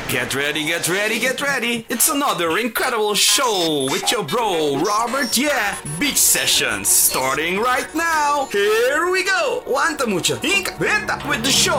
Get ready, get ready, get ready. It's another incredible show with your bro, Robert, yeah. Beach Sessions, starting right now. Here we go. Wanta mucha. Inca, venta with the show.